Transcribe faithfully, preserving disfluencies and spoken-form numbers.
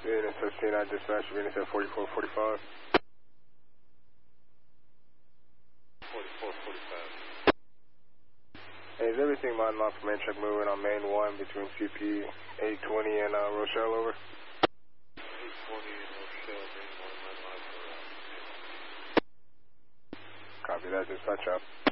Unit fifteen, I dispatch Unit at forty-four forty-five. forty-four forty-five. Hey, is everything line mile for main truck moving on main one between C P eight twenty and uh, Rochelle, over? eight twenty and Rochelle, main one, line mile for uh, Copy that, dispatch out.